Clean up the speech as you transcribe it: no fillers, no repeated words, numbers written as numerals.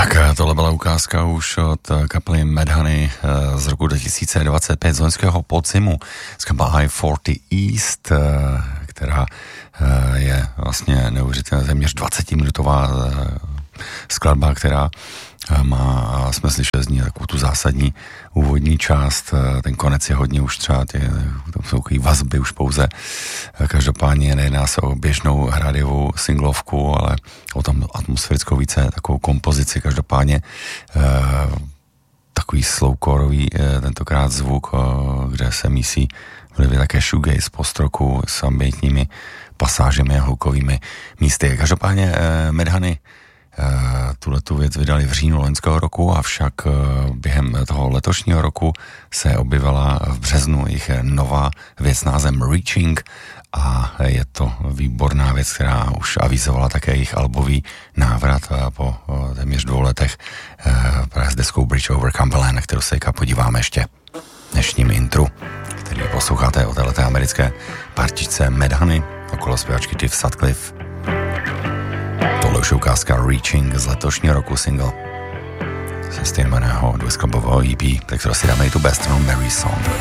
Tak tohle byla ukázka už od kapely Mudhoney z roku 2025 z loňského podzimu z kapely I-40 East, která je vlastně neuvěřitelně téměř 20-minutová skladba, která má, jsme slyšeli z ní takovou tu zásadní úvodní část, ten konec je hodně už třeba, tam jsou takový vazby už pouze, každopádně nejedná se o běžnou hradiovou singlovku, ale o tom atmosférickou více takovou kompozici, každopádně takový slowcoreový tentokrát zvuk, kde se mísí vlivy také shoegaze, postroku s ambientními pasážemi a hlukovými místy. Každopádně Mudhoney tuhletu věc vydali v říjnu loňského roku, avšak během toho letošního roku se objevila v březnu jejich nová věc s názvem Reaching a je to výborná věc, která už avizovala také jejich albový návrat po téměř 2 letech právě s deskou Bridge over Cumberland, na kterou se podíváme ještě v dnešním intru, který posloucháte o této americké partičce Mudhoney okolo zpěvačky Tiff Sutcliffe. Tohle už je ukázka Reaching z letošního roku, single se stejnojmenného dvojskladbového EP, tak kterého si dáme i tu Best Known Mary Song.